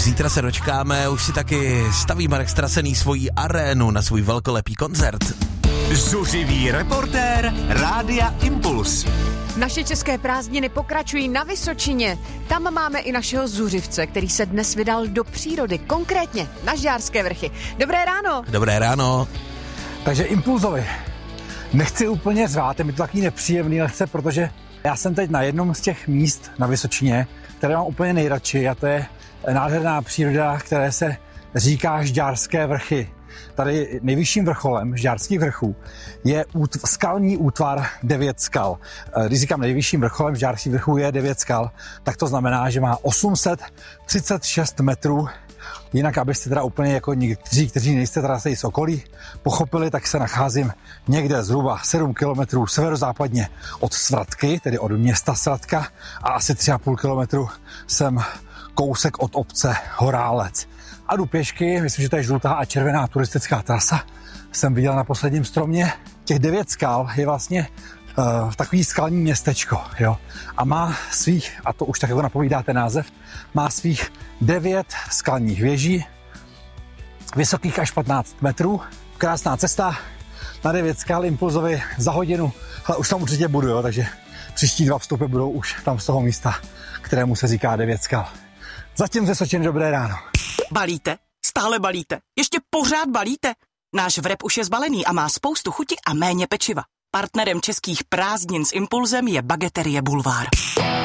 Zítra se dočkáme, už si taky staví Marek Strasený svoji arénu na svůj velkolepý koncert. Zuřivý reportér Rádia Impuls. Naše české prázdniny pokračují na Vysočině. Tam máme i našeho zuřivce, který se dnes vydal do přírody, konkrétně na Žďárské vrchy. Dobré ráno. Dobré ráno. Takže Impulzovi. Nechci úplně řvát, je mi to takový nepříjemný lehce, protože já jsem teď na jednom z těch míst na Vysočině, které mám úplně nejradši, a to je nádherná příroda, které se říká Žďárské vrchy. Tady nejvyšším vrcholem Žďárských vrchů je skalní útvar 9 skal. Když říkám nejvyšším vrcholem Žďárských vrchů je 9 skal, tak to znamená, že má 836 metrů. Jinak, abyste teda úplně jako někteří, kteří nejste teda z okolí, pochopili, tak se nacházím někde zhruba 7 kilometrů severozápadně od Svratky, tedy od města Svratka, a asi 3,5 kilometru jsem kousek od obce Horálec. A jdu pěšky, myslím, že to je žlutá a červená turistická trasa. Jsem viděl na posledním stromě. Těch 9 skal je vlastně takový skalní městečko, jo. A má svých, a to už tak jako napovídá ten název, má svých 9 skalních věží, vysokých až 15 metrů. Krásná cesta na 9 skal Impulzovi za hodinu. Ale už tam určitě budu, jo, takže příští 2 vstupy budou už tam z toho místa, kterému se říká 9 skal. Zatím ze Sočiny dobré ráno. Balíte? Stále balíte? Ještě pořád balíte? Náš vrep už je zbalený a má spoustu chuti a méně pečiva. Partnerem českých prázdnin s Impulzem je Bageterie Bulvár.